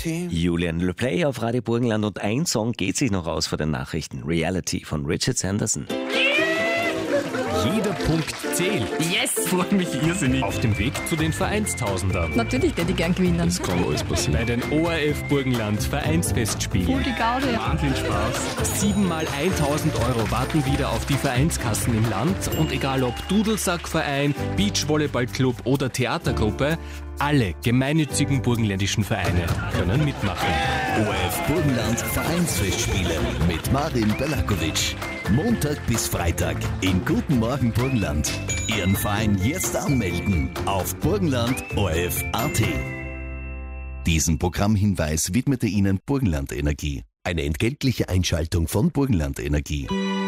Team. Julian LePlay auf Radio Burgenland und ein Song geht sich noch aus vor den Nachrichten. Reality von Richard Sanderson. Jeder Punkt zählt. Yes! Freut mich irrsinnig. Auf dem Weg zu den Vereinstausendern. Natürlich hätte ich gern gewinnen. Das kann alles passieren. Bei den ORF Burgenland Vereinsfestspielen. Voll die Gaude. Wahnsinn Spaß. 7-mal 1.000 € warten wieder auf die Vereinskassen im Land. Und egal ob Dudelsackverein, Beachvolleyballclub oder Theatergruppe, alle gemeinnützigen burgenländischen Vereine können mitmachen. ORF Burgenland Vereinsfestspiele mit Marin Belakovic. Montag bis Freitag in Guten Morgen Burgenland. Ihren Verein jetzt anmelden auf burgenland.orf.at. Diesen Programmhinweis widmete Ihnen Burgenland Energie. Eine entgeltliche Einschaltung von Burgenland Energie.